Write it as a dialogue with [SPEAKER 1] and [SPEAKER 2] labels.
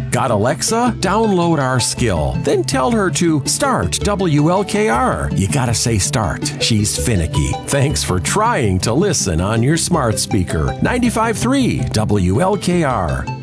[SPEAKER 1] Got Alexa? Download our skill. Then tell her to start WLKR. You gotta say start. She's finicky. Thanks for trying to listen on your smart speaker. 95.3 WLKR.